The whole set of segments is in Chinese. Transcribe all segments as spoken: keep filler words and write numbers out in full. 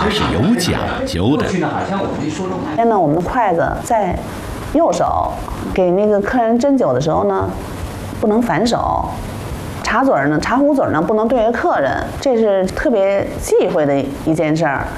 是有讲究的。 现在我们的筷子在右手，给那个客人斟酒的时候呢，不能反手。茶嘴呢，茶壶嘴呢，不能对着客人，这是特别忌讳的一件事儿。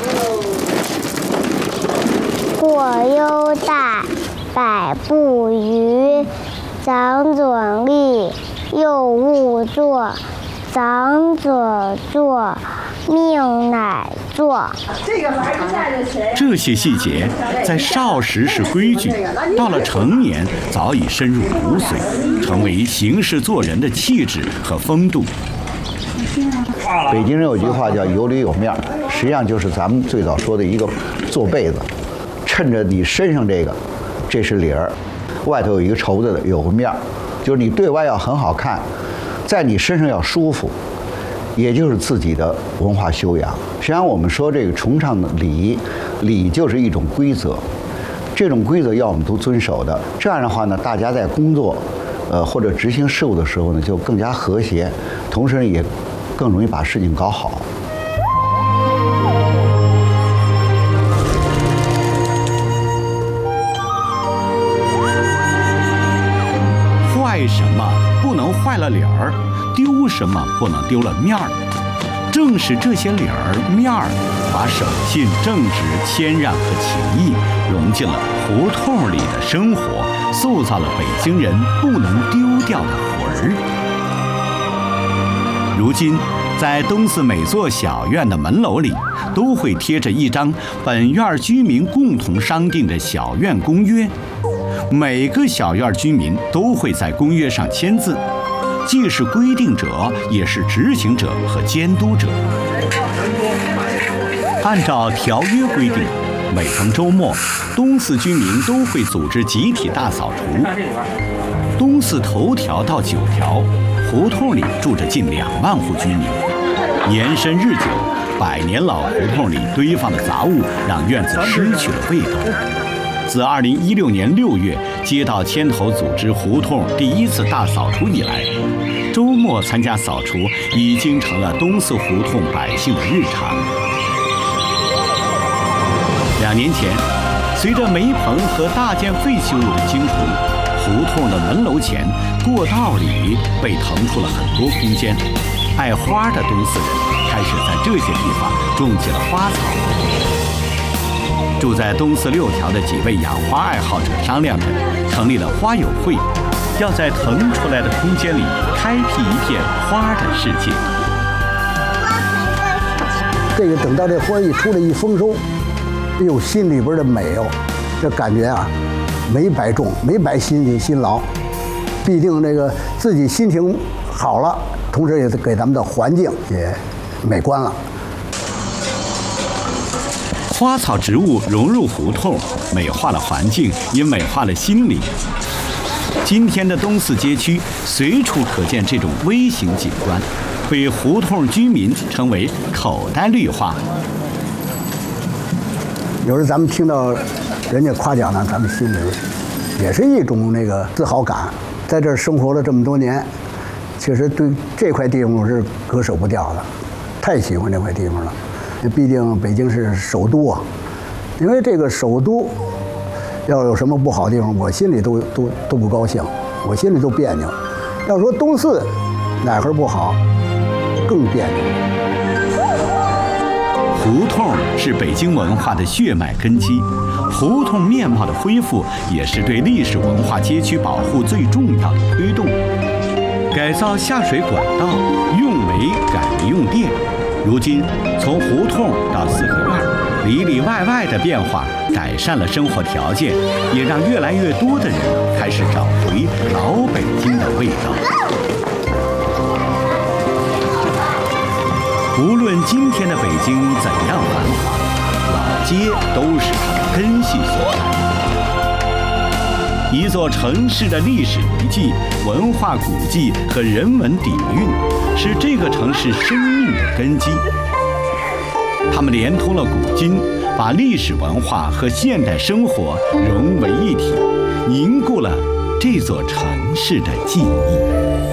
过犹大，百不逾，长者立，幼勿坐，长者坐，命乃坐。 这些细节在少时是规矩，到了成年早已深入骨髓，成为行事做人的气质和风度。 北京人有句话叫有里有面，实际上就是咱们最早说的一个做被子，趁着你身上这个，这是理儿，外头有一个绸子的，有个面儿，就是你对外要很好看，在你身上要舒服，也就是自己的文化修养。实际上我们说这个崇尚的礼，礼就是一种规则，这种规则要我们都遵守的。这样的话呢，大家在工作，呃或者执行事务的时候呢，就更加和谐，同时呢也更容易把事情搞好。 坏什么不能坏了脸儿，丢什么不能丢了面儿。正是这些脸儿面儿，把守信、正直、谦让和情义融进了胡同里的生活，塑造了北京人不能丢掉的魂儿。如今，在东四每座小院的门楼里，都会贴着一张本院居民共同商定的小院公约。每个小院居民都会在公约上签字，既是规定者，也是执行者和监督者。按照条约规定，每逢周末，东四居民都会组织集体大扫除。东四头条到九条，胡同里住着近两万户居民。年深日久，百年老胡同里堆放的杂物让院子失去了味道。自二零一六年六月街道牵头组织胡同第一次大扫除以来，周末参加扫除已经成了东四胡同百姓的日常。两年前，随着煤棚和大件废弃物的清除，胡同的门楼前、过道里被腾出了很多空间。爱花的东四人开始在这些地方种起了花草。住在东四六条的几位养花爱好者商量着，成立了花友会，要在腾出来的空间里开辟一片花的世界。 这个等到这花一出来一丰收，哎呦，心里边的美哦，这感觉啊，没白种，没白辛勤辛劳，必定这个自己心情好了，同时也给咱们的环境也美观了。 花草植物融入胡同，美化了环境，也美化了心灵。今天的东四街区随处可见这种微型景观，被胡同居民称为口袋绿化。 有时咱们听到人家夸奖呢，咱们心里也是一种那个自豪感。在这儿生活了这么多年，确实对这块地方我是割舍不掉的，太喜欢这块地方了。毕竟北京是首都啊，因为这个首都要有什么不好的地方，我心里都都都不高兴，我心里都别扭。要说东四哪块不好，更别扭。 胡同是北京文化的血脉根基，胡同面貌的恢复也是对历史文化街区保护最重要的推动。改造下水管道，用煤改为用电。如今，从胡同到四合院，里里外外的变化，改善了生活条件，也让越来越多的人开始找回老北京的味道。无论今天的北京怎样繁华，老街都是它的根系所在。一座城市的历史遗迹、文化古迹和人文底蕴，是这个城市生命的根基。它们连通了古今，把历史文化和现代生活融为一体，凝固了这座城市的记忆。